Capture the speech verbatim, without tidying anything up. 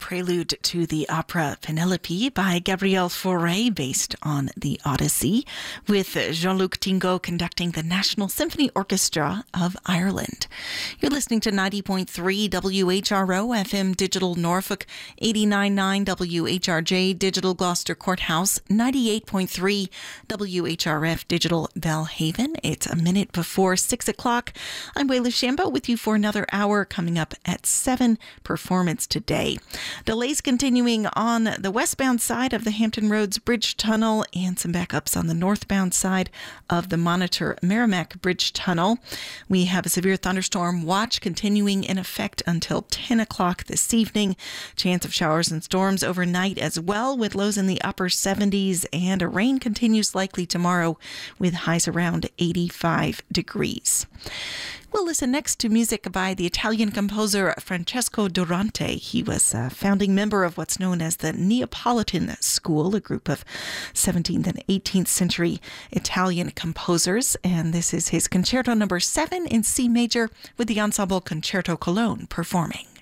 prelude to the opera Penelope by Gabriel Fauré, based on the Odyssey, with Jean-Luc Tingot conducting the National Symphony Orchestra of Ireland. You're listening to ninety point three W H R O F M Digital Norfolk, eighty-nine point nine W H R J Digital Gloucester Courthouse, ninety-eight point three W H R F Digital Belhaven. It's a minute before six o'clock. I'm Wayla Shambo with you for another hour. Coming up at seven, performance today. Delays continuing on the westbound side of the Hampton Roads Bridge Tunnel and some backups on the northbound side of the Monitor Merrimack Bridge Tunnel. We have a severe thunderstorm watch continuing in effect until ten o'clock this evening. Chance of showers and storms overnight as well, with lows in the upper seventies, and rain continues likely tomorrow with highs around eighty-five degrees. We'll listen next to music by the Italian composer Francesco Durante. He was a founding member of what's known as the Neapolitan School, a group of seventeenth and eighteenth century Italian composers. And this is his Concerto number seven in C major with the Ensemble Concerto Cologne performing.